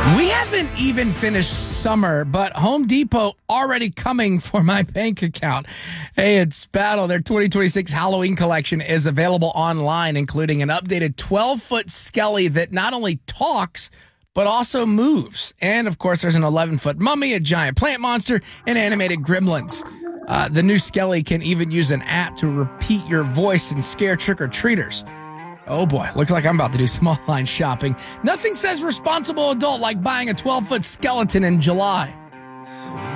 We haven't even finished summer, but Home Depot already coming for my bank account. Hey, it's Battle. Their 2026 Halloween collection is available online, including an updated 12-foot Skelly that not only talks, but also moves. And, of course, there's an 11-foot mummy, a giant plant monster, and animated gremlins. The new Skelly can even use an app to repeat your voice and scare trick-or-treaters. Oh boy, looks like I'm about to do some online shopping. Nothing says responsible adult like buying a 12-foot skeleton in July.